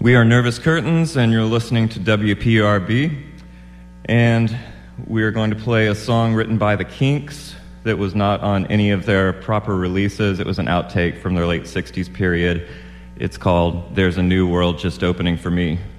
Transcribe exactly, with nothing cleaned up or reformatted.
We are Nervous Curtains, and you're listening to W P R B. And we are going to play a song written by the Kinks that was not on any of their proper releases. It was an outtake from their late sixties period. It's called There's a New World Just Opening for Me.